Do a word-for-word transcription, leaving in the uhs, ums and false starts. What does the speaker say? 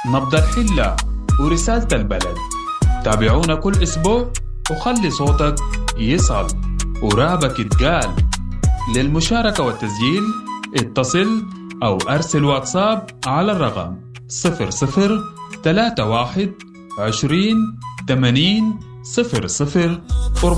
نبض الحلة ورسالة البلد. تابعونا كل أسبوع وخلي صوتك يصل ورابك يتقال. للمشاركة والتسجيل اتصل أو أرسل واتساب على الرقم صفر صفر ثلاثة واحد عشرين ثمانين صفر صفر